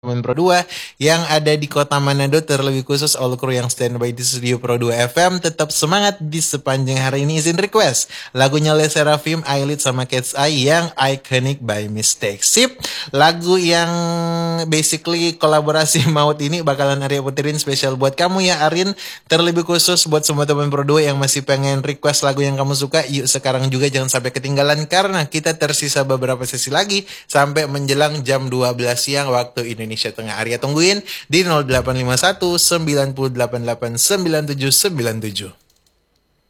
Pemain Pro 2 yang ada di kota Manado, terlebih khusus all crew yang standby di studio Pro 2 FM. Tetap semangat di sepanjang hari ini. Izin request lagunya Les Seraphim, Eyelid sama Cat's Eye yang Iconic by Mistake. Sip, lagu yang basically kolaborasi maut ini bakalan Arya putirin spesial buat kamu ya Arin. Terlebih khusus buat semua teman Pro 2 yang masih pengen request lagu yang kamu suka, yuk sekarang juga jangan sampai ketinggalan karena kita tersisa beberapa sesi lagi sampai menjelang jam 12 siang waktu Indonesia Tengah. Arya tungguin di 0851 988 9797.